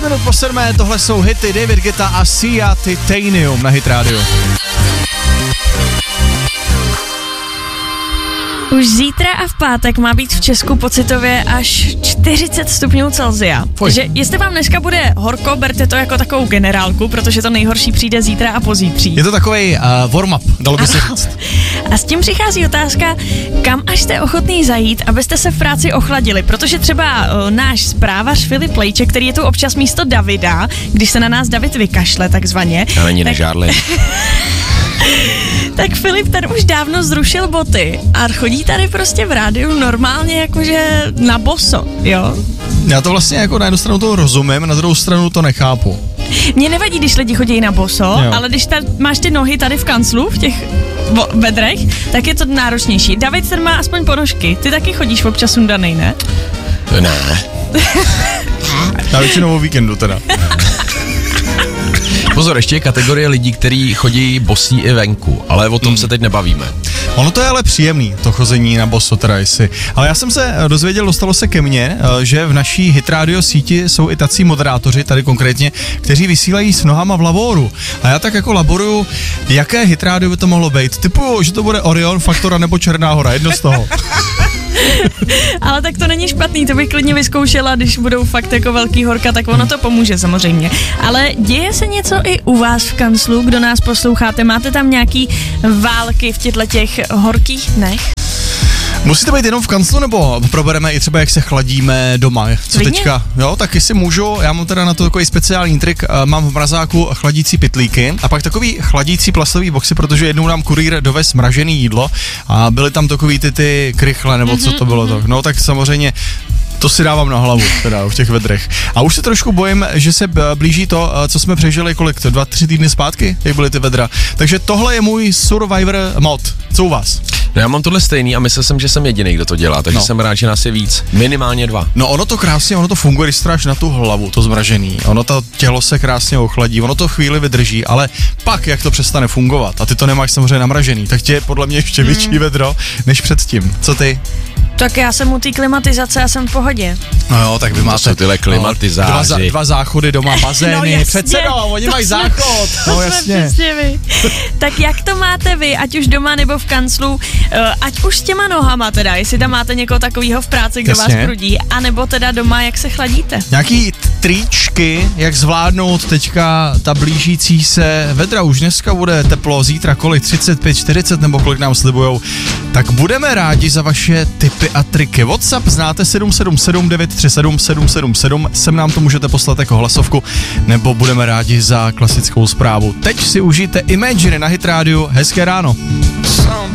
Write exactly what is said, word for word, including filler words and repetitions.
Minut po sedmé, tohle jsou hity David Guetta a Sia Titanium na Hit Radio. Už zítra a v pátek má být v Česku pocitově až čtyřicet stupňů Celsia. Takže jestli vám dneska bude horko, berte to jako takovou generálku, protože to nejhorší přijde zítra a pozítří. Je to takovej uh, warm-up, dalo by se říct. A s tím přichází otázka, kam až jste ochotný zajít, abyste se v práci ochladili, protože třeba uh, náš zprávař Filip Lejček, který je tu občas místo Davida, když se na nás David vykašle takzvaně. A není nežárlej. Tak Filip ten už dávno zrušil boty a chodí tady prostě v rádiu normálně jakože na boso, jo? Já to vlastně jako na jednu stranu toho rozumím, na druhou stranu to nechápu. Mně nevadí, když lidi chodí na boso, jo. Ale když tady máš ty nohy tady v kanclu, v těch bedrech, tak je to náročnější. David ten má aspoň ponožky, ty taky chodíš občas sundanej, ne? Ne. Na většinou o víkendu teda. Pozor, ještě je kategorie lidí, kteří chodí bosí i venku, ale o tom hmm. se teď nebavíme. Ono to je ale příjemný, to chození na boso teda jestli. Ale já jsem se dozvěděl, dostalo se ke mně, že v naší Hit Radio síti jsou i tací moderátoři, tady konkrétně, kteří vysílají s nohama v lavoru. A já tak jako laboruju, jaké Hit Radio by to mohlo být. Typuju, že to bude Orion, Faktora nebo Černá Hora, jedno z toho. Ale tak to není špatný, to bych klidně vyzkoušela, když budou fakt jako velký horka, tak ono to pomůže samozřejmě. Ale děje se něco i u vás v kanclu, kdo nás posloucháte? Máte tam nějaký války v těchto těch horkých dnech? Musí to být jenom v kanclu, nebo probereme i třeba, jak se chladíme doma? Co Vidně? teďka? Jo, tak jestli můžu, já mám teda na to takový speciální trik, mám v mrazáku chladící pytlíky a pak takový chladící plastový boxy, protože jednou nám kurýr dovez mražený jídlo a byly tam takový ty ty krychle, nebo co to bylo to. No tak samozřejmě to si dávám na hlavu, teda v těch vedrech. A už se trošku bojím, že se blíží to, co jsme přežili kolik, dva, tři týdny zpátky, jak byly ty vedra. Takže tohle je můj Survivor mod. Co u vás? No já mám tohle stejný a myslel jsem, že jsem jediný, kdo to dělá, takže no. jsem rád, že nás je víc. Minimálně dva. No ono to krásně, ono to funguje, když stráš na tu hlavu, to zmražený. Ono to tělo se krásně ochladí, ono to chvíli vydrží, ale pak, jak to přestane fungovat a ty to nemáš samozřejmě namražený, tak tě je podle mě ještě větší mm. vedro, než předtím. Co ty? Tak já jsem u té klimatizace, já jsem v pohodě. No jo, tak vy máte... To jsou tyhle klimatizáři. No, dva, dva záchody doma, bazény, no jasně, přece no, oni mají jsme, záchod. No jasně. Tak jak to máte vy, ať už doma nebo v kanclu, ať už s těma nohama teda, jestli tam máte někoho takového v práci, kdo jasně. vás prudí, anebo teda doma, jak se chladíte? Nějaký tričky, jak zvládnout teďka ta blížící se vedra, už dneska bude teplo, zítra kolik, třicet pět, čtyřicet nebo kolik nám slibujou, tak budeme rádi za vaše tipy a triky. WhatsApp znáte sedm sedm sedm devět tři sedm sedm sedm sedm, sem nám to můžete poslat jako hlasovku, nebo budeme rádi za klasickou zprávu. Teď si užijte Imagine na Hit Radio, hezké ráno.